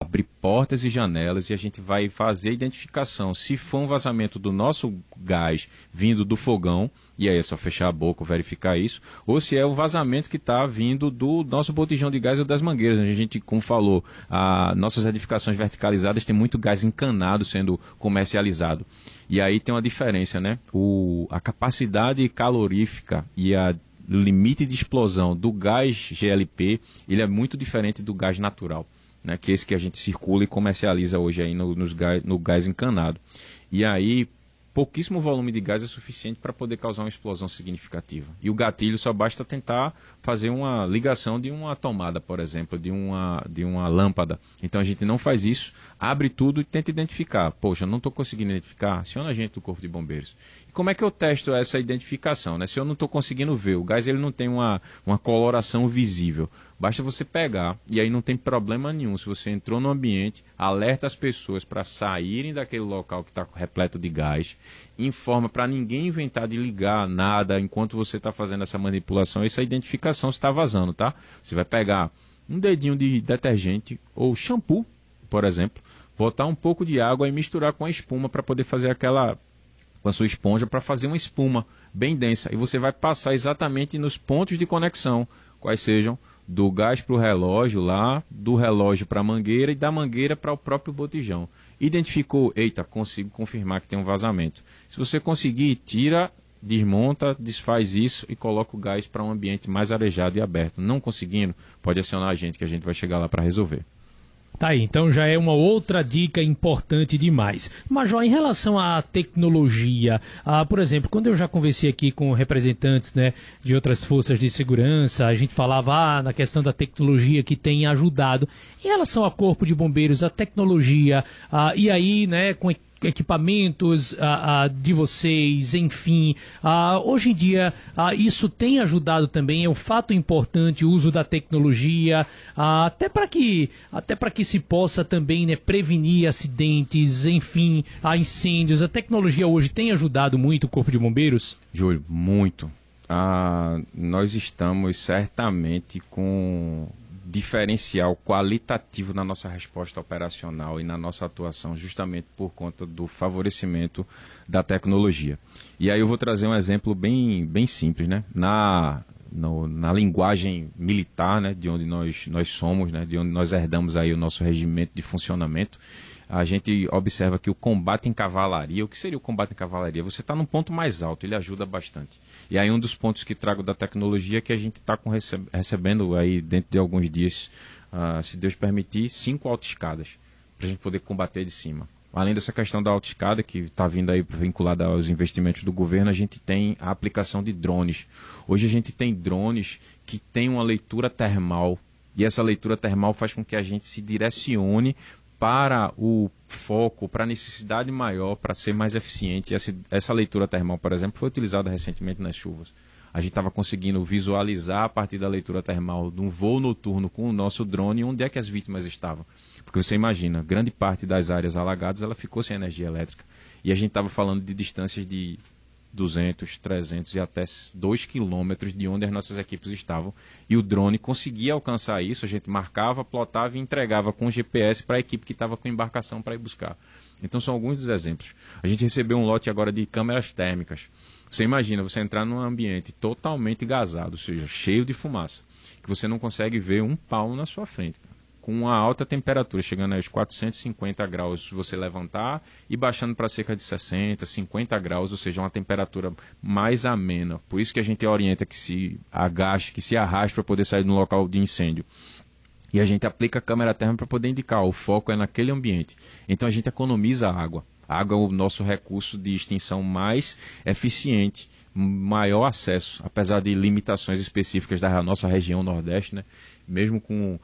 abrir portas e janelas e a gente vai fazer a identificação. Se for um vazamento do nosso gás vindo do fogão, e aí é só fechar a boca, verificar isso, ou se é o vazamento que está vindo do nosso botijão de gás ou das mangueiras. A gente, como falou, nossas edificações verticalizadas têm muito gás encanado sendo comercializado. E aí tem uma diferença, né? A capacidade calorífica e o limite de explosão do gás GLP, ele é muito diferente do gás natural, né? Que é esse que a gente circula e comercializa hoje aí no gás encanado. E aí, pouquíssimo volume de gás é suficiente para poder causar uma explosão significativa. E o gatilho só basta tentar fazer uma ligação de uma tomada, por exemplo, de uma lâmpada. Então a gente não faz isso, abre tudo e tenta identificar. Poxa, não estou conseguindo identificar, aciona a gente do Corpo de Bombeiros. E como é que eu testo essa identificação, né? Se eu não estou conseguindo ver, o gás ele não tem uma coloração visível. Basta você pegar, e aí não tem problema nenhum. Se você entrou no ambiente, alerta as pessoas para saírem daquele local que está repleto de gás, informa para ninguém inventar de ligar nada enquanto você está fazendo essa manipulação, essa identificação está vazando, tá? Você vai pegar um dedinho de detergente ou shampoo, por exemplo, botar um pouco de água e misturar com a espuma para poder fazer com a sua esponja, para fazer uma espuma bem densa. E você vai passar exatamente nos pontos de conexão, quais sejam do gás para o relógio lá, do relógio para a mangueira e da mangueira para o próprio botijão. Identificou, eita, consigo confirmar que tem um vazamento. Se você conseguir, tira, desmonta, desfaz isso e coloca o gás para um ambiente mais arejado e aberto. Não conseguindo, pode acionar a gente que a gente vai chegar lá para resolver. Tá aí, então já é uma outra dica importante demais. Major, em relação à tecnologia, por exemplo, quando eu já conversei aqui com representantes, né, de outras forças de segurança, a gente falava na questão da tecnologia que tem ajudado. Em relação ao Corpo de Bombeiros, a tecnologia, e aí, né, com equipamentos de vocês, enfim, hoje em dia isso tem ajudado também, é um fato importante o uso da tecnologia, até para que se possa também, né, prevenir acidentes, enfim, incêndios. A tecnologia hoje tem ajudado muito o Corpo de Bombeiros? Júlio, muito. Nós estamos certamente com diferencial qualitativo na nossa resposta operacional e na nossa atuação, justamente por conta do favorecimento da tecnologia. E aí eu vou trazer um exemplo bem simples, né? Na linguagem militar, né, de onde nós somos, né, de onde nós herdamos aí o nosso regimento de funcionamento, a gente observa que o combate em cavalaria, o que seria o combate em cavalaria? Você está num ponto mais alto, ele ajuda bastante. E aí um dos pontos que trago da tecnologia é que a gente está recebendo aí dentro de alguns dias, se Deus permitir, 5 autoescadas, para a gente poder combater de cima. Além dessa questão da autoescada, que está vindo aí vinculada aos investimentos do governo, a gente tem a aplicação de drones. Hoje a gente tem drones que têm uma leitura termal, e essa leitura termal faz com que a gente se direcione para o foco, para a necessidade maior, para ser mais eficiente. Essa leitura termal, por exemplo, foi utilizada recentemente nas chuvas. A gente estava conseguindo visualizar a partir da leitura termal de um voo noturno com o nosso drone onde é que as vítimas estavam. Porque você imagina, grande parte das áreas alagadas ela ficou sem energia elétrica. E a gente estava falando de distâncias de 200, 300 e até 2 quilômetros de onde as nossas equipes estavam. E o drone conseguia alcançar isso, a gente marcava, plotava e entregava com GPS para a equipe que estava com embarcação para ir buscar. Então são alguns dos exemplos. A gente recebeu um lote agora de câmeras térmicas. Você imagina, você entrar num ambiente totalmente gasado, ou seja, cheio de fumaça, que você não consegue ver um palmo na sua frente, com uma alta temperatura, chegando aos 450 graus, você levantar e baixando para cerca de 60, 50 graus, ou seja, uma temperatura mais amena. Por isso que a gente orienta que se agache, que se arraste para poder sair de um local de incêndio. E a gente aplica a câmera térmica para poder indicar, o foco é naquele ambiente. Então a gente economiza a água. A água é o nosso recurso de extinção mais eficiente, maior acesso, apesar de limitações específicas da nossa região Nordeste, né? Mesmo com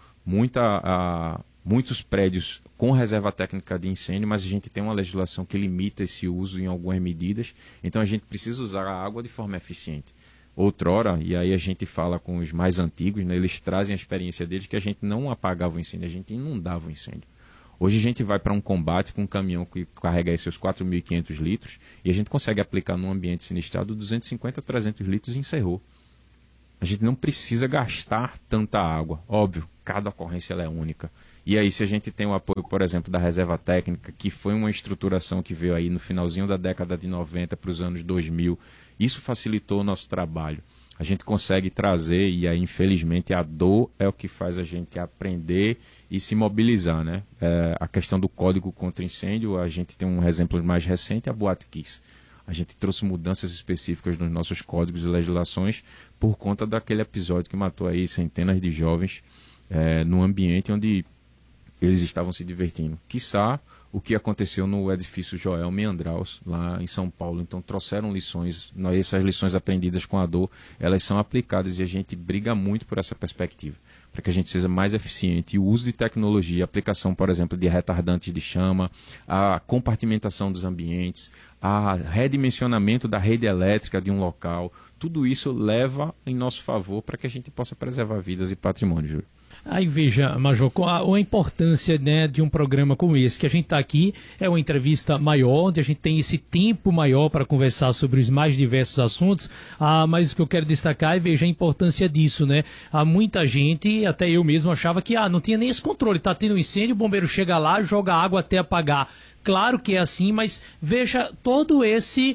muitos prédios com reserva técnica de incêndio, mas a gente tem uma legislação que limita esse uso em algumas medidas, então a gente precisa usar a água de forma eficiente. Outrora, e aí a gente fala com os mais antigos, né, eles trazem a experiência deles que a gente não apagava o incêndio, a gente inundava o incêndio. Hoje a gente vai para um combate com um caminhão que carrega aí seus 4.500 litros e a gente consegue aplicar num ambiente sinistrado 250 a 300 litros e encerrou. A gente não precisa gastar tanta água. Óbvio, cada ocorrência ela é única. E aí, se a gente tem o apoio, por exemplo, da reserva técnica, que foi uma estruturação que veio aí no finalzinho da década de 90 para os anos 2000, isso facilitou o nosso trabalho. A gente consegue trazer, e aí, infelizmente, a dor é o que faz a gente aprender e se mobilizar, né? A questão do código contra incêndio, a gente tem um exemplo mais recente, a Boate Kiss. A gente trouxe mudanças específicas nos nossos códigos e legislações por conta daquele episódio que matou aí centenas de jovens num ambiente onde eles estavam se divertindo. Quiçá o que aconteceu no edifício Joel Meandraus, lá em São Paulo. Então trouxeram lições, essas lições aprendidas com a dor, elas são aplicadas e a gente briga muito por essa perspectiva, para que a gente seja mais eficiente. E o uso de tecnologia, a aplicação, por exemplo, de retardantes de chama, a compartimentação dos ambientes, a redimensionamento da rede elétrica de um local, tudo isso leva em nosso favor para que a gente possa preservar vidas e patrimônio, Júlio. Aí veja, Major, a importância, né, de um programa como esse, que a gente está aqui, é uma entrevista maior, onde a gente tem esse tempo maior para conversar sobre os mais diversos assuntos, mas o que eu quero destacar é, veja, a importância disso, né? Muita gente, até eu mesmo, achava que não tinha nem esse controle, está tendo um incêndio, o bombeiro chega lá, joga água até apagar. Claro que é assim, mas veja todo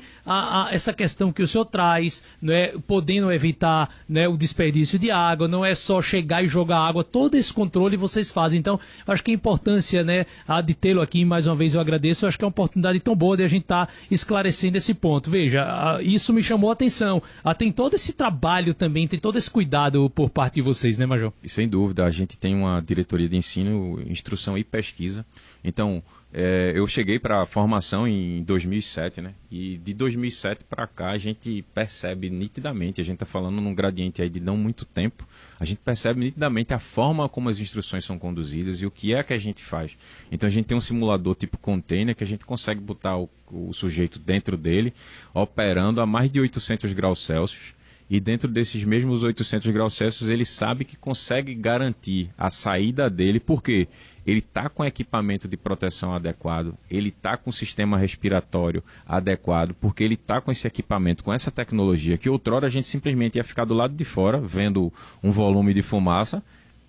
essa questão que o senhor traz, né, podendo evitar, né, o desperdício de água, não é só chegar e jogar água, todo esse controle vocês fazem. Então, acho que a importância, né, de tê-lo aqui, mais uma vez eu agradeço, acho que é uma oportunidade tão boa de a gente estar esclarecendo esse ponto. Veja, isso me chamou a atenção. Tem todo esse trabalho também, tem todo esse cuidado por parte de vocês, né, Major? E sem dúvida, a gente tem uma diretoria de ensino, instrução e pesquisa. Então, eu cheguei para a formação em 2007, né? E de 2007 para cá a gente percebe nitidamente, a gente está falando num gradiente aí de não muito tempo, a gente percebe nitidamente a forma como as instruções são conduzidas e o que é que a gente faz. Então a gente tem um simulador tipo container que a gente consegue botar o sujeito dentro dele, operando a mais de 800 graus Celsius. E dentro desses mesmos 800 graus Celsius, ele sabe que consegue garantir a saída dele, porque ele está com equipamento de proteção adequado, ele está com o sistema respiratório adequado, porque ele está com esse equipamento, com essa tecnologia, que outrora a gente simplesmente ia ficar do lado de fora, vendo um volume de fumaça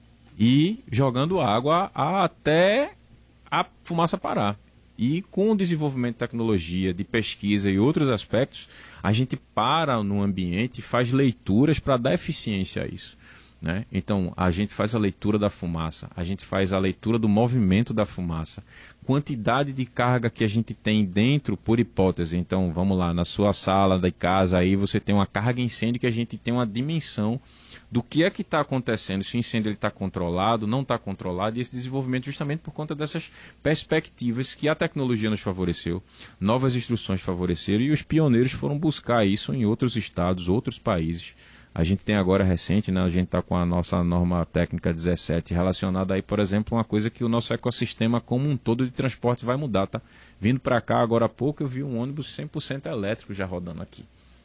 e jogando água até a fumaça parar. E com o desenvolvimento de tecnologia, de pesquisa e outros aspectos, a gente para no ambiente e faz leituras para dar eficiência a isso, né? Então, a gente faz a leitura da fumaça, a gente faz a leitura do movimento da fumaça, quantidade de carga que a gente tem dentro, por hipótese. Então, vamos lá, na sua sala de casa, aí você tem uma carga incêndio que a gente tem uma dimensão do que é que está acontecendo, se o incêndio está controlado, não está controlado, e esse desenvolvimento justamente por conta dessas perspectivas que a tecnologia nos favoreceu, novas instruções favoreceram, e os pioneiros foram buscar isso em outros estados, outros países. A gente tem agora recente, né, a gente está com a nossa norma técnica 17 relacionada aí, por exemplo, uma coisa que o nosso ecossistema como um todo de transporte vai mudar, tá? Vindo para cá agora há pouco eu vi um ônibus 100% elétrico já rodando aqui.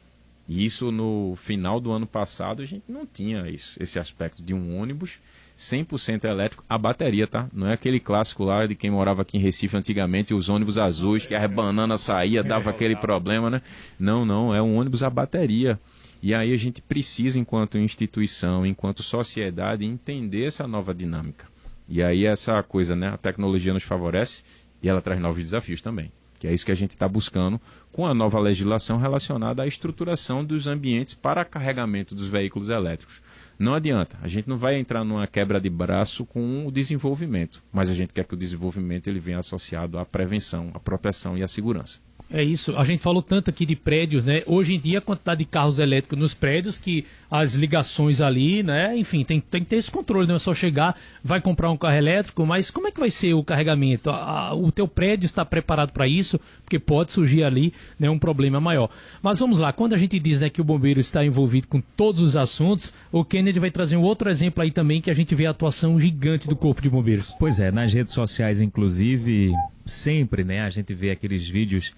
E isso no final do ano passado a gente não tinha esse aspecto de um ônibus 100% elétrico, a bateria, tá? Não é aquele clássico lá de quem morava aqui em Recife antigamente, os ônibus azuis que a banana saía, dava aquele problema, né? Não, é um ônibus a bateria. E aí a gente precisa, enquanto instituição, enquanto sociedade, entender essa nova dinâmica. E aí essa coisa, né? A tecnologia nos favorece e ela traz novos desafios também. Que é isso que a gente está buscando com a nova legislação relacionada à estruturação dos ambientes para carregamento dos veículos elétricos. Não adianta, a gente não vai entrar numa quebra de braço com o desenvolvimento, mas a gente quer que o desenvolvimento ele venha associado à prevenção, à proteção e à segurança. É isso, a gente falou tanto aqui de prédios, né? Hoje em dia a quantidade de carros elétricos nos prédios, que as ligações ali, né? Enfim, tem que ter esse controle, não é só chegar, vai comprar um carro elétrico, mas como é que vai ser o carregamento? O teu prédio está preparado para isso? Porque pode surgir ali, né, um problema maior. Mas vamos lá, quando a gente diz, né, que o bombeiro está envolvido com todos os assuntos, o Kennedy vai trazer um outro exemplo aí também, que a gente vê a atuação gigante do Corpo de Bombeiros. Pois é, nas redes sociais, inclusive, sempre, né, a gente vê aqueles vídeos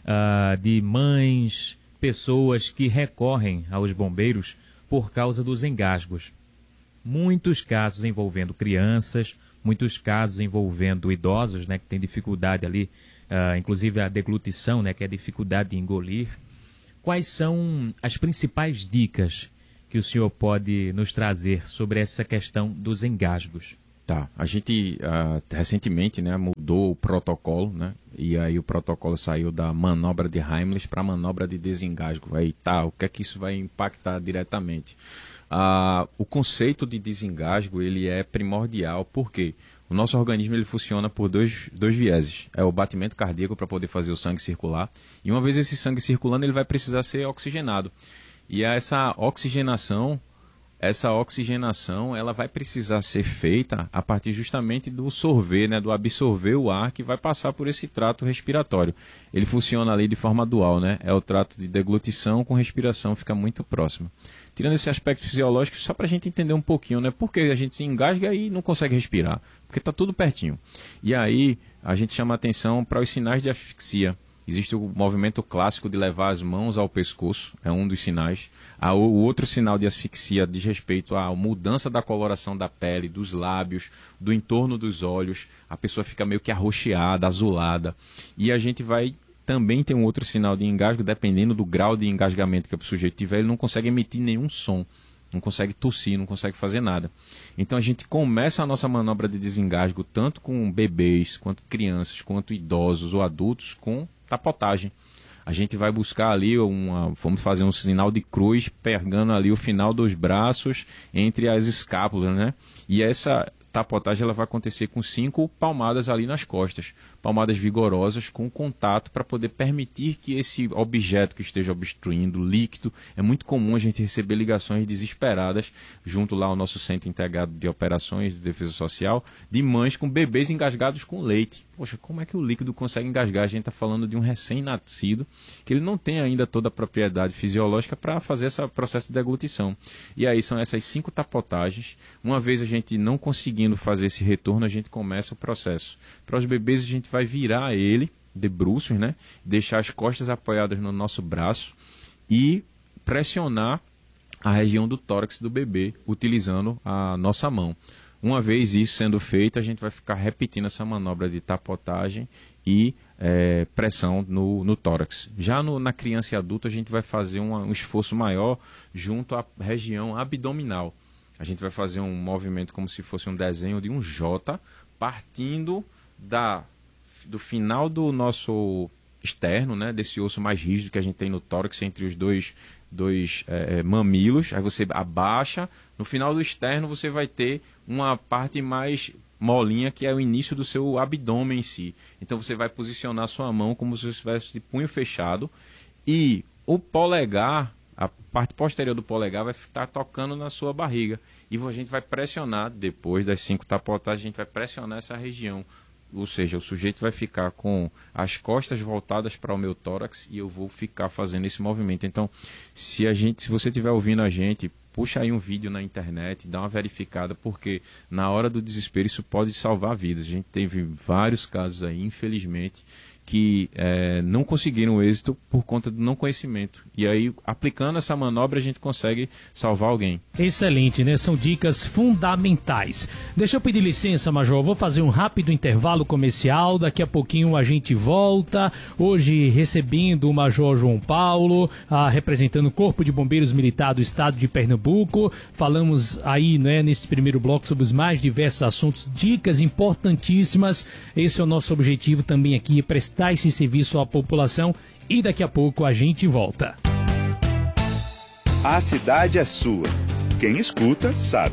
de mães, pessoas que recorrem aos bombeiros por causa dos engasgos. Muitos casos envolvendo crianças, muitos casos envolvendo idosos, né, que têm dificuldade ali, inclusive a deglutição, né, que é a dificuldade de engolir. Quais são as principais dicas que o senhor pode nos trazer sobre essa questão dos engasgos? Tá, a gente recentemente, né, mudou o protocolo, né, e aí o protocolo saiu da manobra de Heimlich para a manobra de desengasgo. Aí tá, o que é que isso vai impactar diretamente? O conceito de desengasgo, ele é primordial, porque o nosso organismo ele funciona por dois vieses. É o batimento cardíaco para poder fazer o sangue circular, e uma vez esse sangue circulando, ele vai precisar ser oxigenado. E essa oxigenação, ela vai precisar ser feita a partir justamente do sorver, né, do absorver o ar que vai passar por esse trato respiratório. Ele funciona ali de forma dual, né? É o trato de deglutição com respiração, fica muito próximo. Tirando esse aspecto fisiológico, só para a gente entender um pouquinho, né? Porque a gente se engasga e não consegue respirar, porque está tudo pertinho. E aí a gente chama atenção para os sinais de asfixia. Existe o movimento clássico de levar as mãos ao pescoço, é um dos sinais. O outro sinal de asfixia diz respeito à mudança da coloração da pele, dos lábios, do entorno dos olhos. A pessoa fica meio que arroxeada, azulada. E a gente vai também ter um outro sinal de engasgo, dependendo do grau de engasgamento que o sujeito tiver, ele não consegue emitir nenhum som, não consegue tossir, não consegue fazer nada. Então a gente começa a nossa manobra de desengasgo tanto com bebês, quanto crianças, quanto idosos ou adultos, com tapotagem. A gente vai buscar ali, vamos fazer um sinal de cruz, pegando ali o final dos braços entre as escápulas, né? E essa tapotagem ela vai acontecer com 5 palmadas ali nas costas, palmadas vigorosas com contato para poder permitir que esse objeto que esteja obstruindo, líquido, é muito comum a gente receber ligações desesperadas junto lá ao nosso Centro Integrado de Operações de Defesa Social, de mães com bebês engasgados com leite. Poxa, como é que o líquido consegue engasgar? A gente está falando de um recém-nascido, que ele não tem ainda toda a propriedade fisiológica para fazer esse processo de deglutição. E aí são essas 5 tapotagens. Uma vez a gente não conseguindo fazer esse retorno, a gente começa o processo. Para os bebês, a gente vai virar ele de bruços, né? Deixar as costas apoiadas no nosso braço e pressionar a região do tórax do bebê, utilizando a nossa mão. Uma vez isso sendo feito, a gente vai ficar repetindo essa manobra de tapotagem e pressão no tórax. Já na criança e adulto, a gente vai fazer um esforço maior junto à região abdominal. A gente vai fazer um movimento como se fosse um desenho de um J, partindo do final do nosso externo, né, desse osso mais rígido que a gente tem no tórax, entre os dois mamilos. Aí você abaixa, no final do externo você vai ter uma parte mais molinha, que é o início do seu abdômen em si. Então você vai posicionar sua mão como se você estivesse de punho fechado, e o polegar, a parte posterior do polegar vai estar tocando na sua barriga, e a gente vai pressionar, depois das 5 tapotagens, a gente vai pressionar essa região. Ou seja, o sujeito vai ficar com as costas voltadas para o meu tórax e eu vou ficar fazendo esse movimento. Então, se você estiver ouvindo a gente, puxa aí um vídeo na internet, dá uma verificada, porque na hora do desespero isso pode salvar vidas. A gente teve vários casos aí, infelizmente, que não conseguiram êxito por conta do não conhecimento. E aí, aplicando essa manobra, a gente consegue salvar alguém. Excelente, né? São dicas fundamentais. Deixa eu pedir licença, Major. Vou fazer um rápido intervalo comercial. Daqui a pouquinho a gente volta. Hoje recebendo o Major João Paulo, representando o Corpo de Bombeiros Militar do Estado de Pernambuco. Falamos aí, né, nesse primeiro bloco sobre os mais diversos assuntos, dicas importantíssimas. Esse é o nosso objetivo também aqui, prestar esse serviço à população, e daqui a pouco a gente volta. A cidade é sua. Quem escuta, sabe.